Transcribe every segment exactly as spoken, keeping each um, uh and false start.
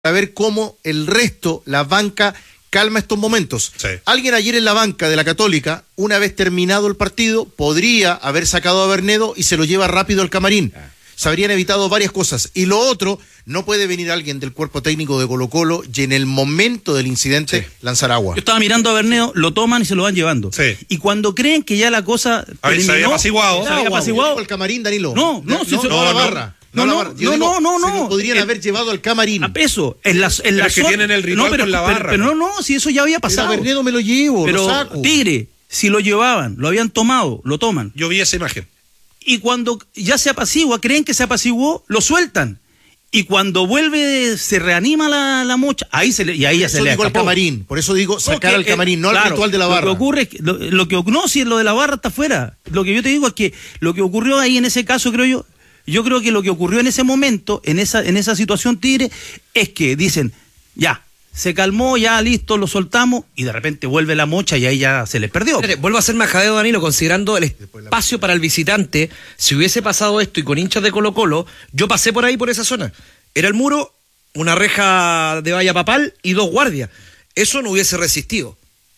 a ver cómo el resto, la banca, calma estos momentos. Sí. Alguien ayer en la banca de la Católica, una vez terminado el partido, podría haber sacado a Bernedo y se lo lleva rápido al camarín. Ah. Se habrían evitado varias cosas. Y lo otro, no puede venir alguien del cuerpo técnico de Colo-Colo y en el momento del incidente sí. lanzar agua. Yo estaba mirando a Bernedo, lo toman y se lo van llevando. Sí. Y cuando creen que ya la cosa a ver, se había apaciguado. Se había apaciguado. Al camarín, Danilo. No, no, no, si no, se, no, no, a la barra. No, no, no, digo, no, no, no. Se lo podrían el, haber llevado al camarín. A peso. En la, en la es que tienen el ritual no, pero, con la barra. Pero, pero no, no, si eso ya había pasado. Pero a Bernedo me lo llevo, pero, lo saco. Tigre, si lo llevaban, lo habían tomado, lo toman. Yo vi esa imagen. Y cuando ya se apacigua, creen que se apaciguó, lo sueltan. Y cuando vuelve, se reanima la, la mocha, ahí se le, y ahí ya se le escapó. Al camarín, por eso digo sacar no, al camarín, eh, no claro, al ritual de la barra. Lo que ocurre, lo, lo que no, si lo de la barra está afuera. Lo que yo te digo es que lo que ocurrió ahí en ese caso, creo yo, yo creo que lo que ocurrió en ese momento, en esa, en esa situación, Tigre, es que dicen, ya, se calmó, ya listo, lo soltamos, y de repente vuelve la mocha y ahí ya se les perdió. Vuelvo a ser majadeo, Danilo, considerando el espacio para el visitante. Si hubiese pasado esto y con hinchas de Colo-Colo, yo pasé por ahí, por esa zona. Era el muro, una reja de valla papal y dos guardias. Eso no hubiese resistido.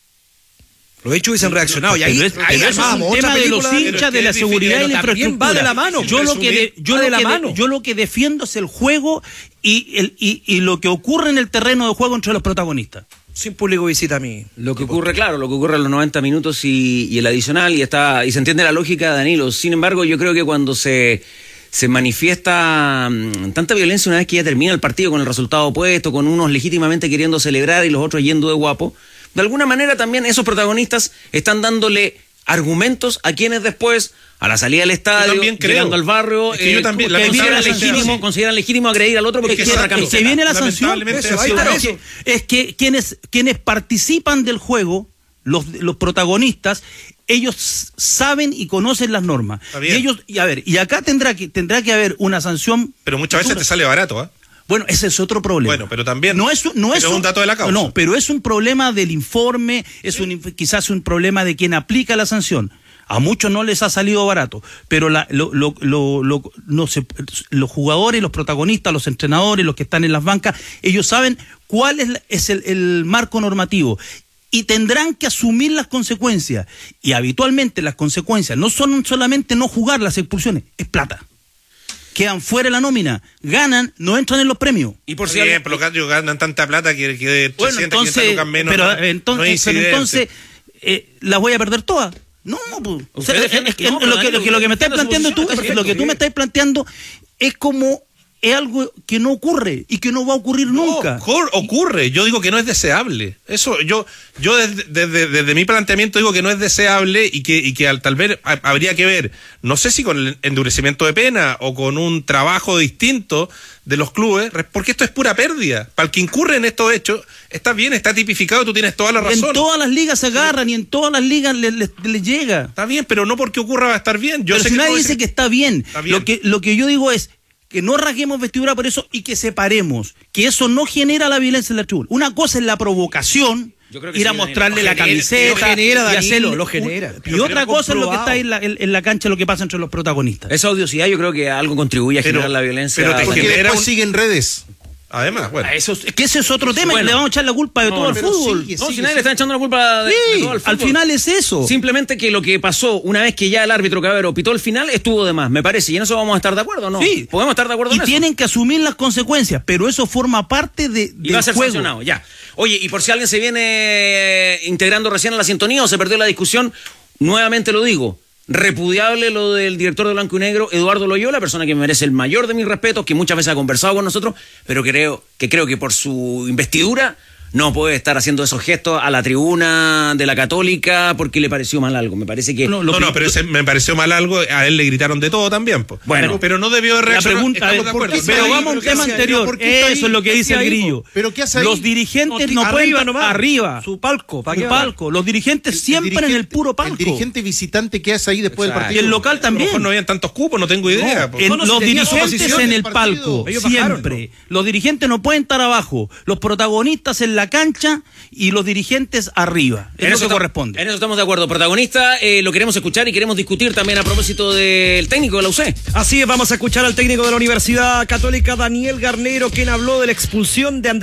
Los hechos hubiesen reaccionado. Y ahí, pero es, ahí pero eso es un tema de los hinchas, de la seguridad y la infraestructura. Va de la mano. Yo lo que, de, yo, lo de la que mano. De, yo lo que defiendo es el juego y, el, y, y lo que ocurre en el terreno de juego entre los protagonistas. Sin público visita a mí. Lo que ocurre, claro, lo que ocurre en los noventa minutos y, y el adicional, y está y se entiende la lógica de Danilo. Sin embargo, yo creo que cuando se... se manifiesta mmm, tanta violencia una vez que ya termina el partido con el resultado opuesto, con unos legítimamente queriendo celebrar y los otros yendo de guapo, de alguna manera también esos protagonistas están dándole argumentos a quienes después, a la salida del estadio, llegando al barrio, es que eh, yo también, la consideran, legítimo, consideran legítimo agredir al otro porque es quiere otra camiseta. Que viene la sanción, eso, es, claro, que, es que quienes, quienes participan del juego, los, los protagonistas, ellos saben y conocen las normas. Y ellos, y a ver, y acá tendrá que tendrá que haber una sanción. Pero muchas veces te sale barato, ¿eh? Bueno, ese es otro problema. Bueno, pero también no es, no es un, un dato de la causa. No, pero es un problema del informe, es un quizás un problema de quien aplica la sanción. A muchos no les ha salido barato, pero la, lo, lo, lo, lo, no se, los jugadores, los protagonistas, los entrenadores, los que están en las bancas, ellos saben cuál es, es el, el marco normativo. Y tendrán que asumir las consecuencias. Y habitualmente las consecuencias no son solamente no jugar las expulsiones, es plata. Quedan fuera de la nómina, ganan, no entran en los premios. Y por si bien, por lo que ganan tanta plata que, que bueno, trescientas, quinientas lucas menos. Pero, no, entonces, no pero entonces eh, las voy a perder todas. No, pues, o sea, es, es que, no, lo, que, lo que lo que me estás planteando tú, es lo que tú me estás planteando es como es algo que no ocurre y que no va a ocurrir nunca. No, ocurre, yo digo que no es deseable. Eso, yo, yo desde, desde, desde mi planteamiento digo que no es deseable y que, y que al, tal vez habría que ver, no sé si con el endurecimiento de pena o con un trabajo distinto de los clubes, porque esto es pura pérdida. Para el que incurre en estos hechos, está bien, está tipificado, tú tienes toda la razón. En todas las ligas se agarran y en todas las ligas les le, le llega. Está bien, pero no porque ocurra va a estar bien. Yo pero sé si que nadie dice que está bien. Está bien. Lo que, lo que yo digo es que no rasguemos vestidura por eso y que separemos, que eso no genera la violencia en la tribuna. Una cosa es la provocación, ir sí, a mostrarle la camiseta, lo genera, Danilo, y hacerlo, lo genera. Y otra cosa es lo que está en la, en, en la cancha, lo que pasa entre los protagonistas. Esa odiosidad yo creo que algo contribuye a pero, generar la violencia. Pero te genera después un... siguen redes. Además, bueno. Eso, es que ese es otro tema, bueno, le vamos a echar la culpa de no, todo al fútbol. Sigue, no, sigue, si nadie sigue. Le está echando la culpa de, sí, de todo al fútbol. Al final es eso. Simplemente que lo que pasó una vez que ya el árbitro Cabero pitó el final estuvo de más, me parece. Y en eso vamos a estar de acuerdo, ¿no? Sí. Podemos estar de acuerdo y en eso. Y tienen que asumir las consecuencias, pero eso forma parte de, del y va a ser juego. Sancionado, ya. Oye, y por si alguien se viene integrando recién a la sintonía o se perdió la discusión, nuevamente lo digo. Repudiable lo del director de Blanco y Negro, Eduardo Loyola, persona que me merece el mayor de mis respetos, que muchas veces ha conversado con nosotros, pero creo que creo que por su investidura no puede estar haciendo esos gestos a la tribuna de la Católica porque le pareció mal algo. Me parece que... No, no, no pero ese me pareció mal algo. A él le gritaron de todo también. Pues. Bueno, pero, pero no debió de reaccionar. La pregunta es, de pero vamos a un tema anterior. Eso es lo que dice el Grillo. ¿Pero qué hace ahí? Los dirigentes no, no pueden... Arriba nomás. Arriba. Su palco. Su palco. Los dirigentes el, siempre el en el puro palco. El dirigente visitante que hace ahí después Exacto. del partido. Y el local también. A lo mejor no habían tantos cupos, no tengo idea. No, en, no, los si dirigentes en el palco. Siempre. Los dirigentes no pueden estar abajo. Los protagonistas en la la cancha y los dirigentes arriba. Es En lo eso que estamos- corresponde. En eso estamos de acuerdo. Protagonista, eh, lo queremos escuchar y queremos discutir también a propósito del técnico de la U C. Así es, vamos a escuchar al técnico de la Universidad Católica, Daniel Garnero, quien habló de la expulsión de Andrés